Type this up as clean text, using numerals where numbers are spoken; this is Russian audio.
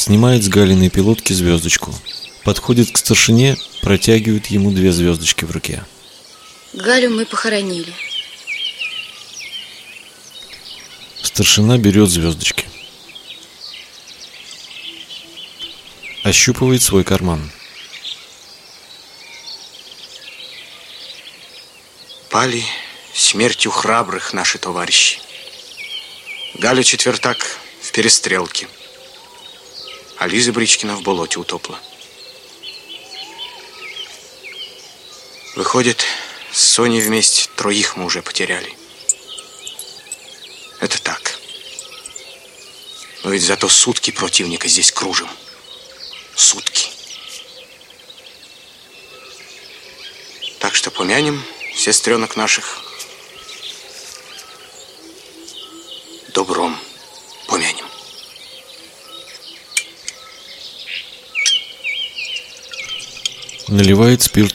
Снимает с Галиной пилотки звездочку. Подходит к старшине, протягивает ему 2 звездочки в руке. Галю мы похоронили. Старшина берет звездочки. Ощупывает свой карман. Пали смертью храбрых наши товарищи. Галя Четвертак в перестрелке, а Лиза Бричкина в болоте утопла. Выходит, с Соней вместе 3 мы уже потеряли. Это так. Но ведь зато сутки противника здесь кружим. Сутки. Так что помянем сестренок наших. Добром помянем. Наливает спирт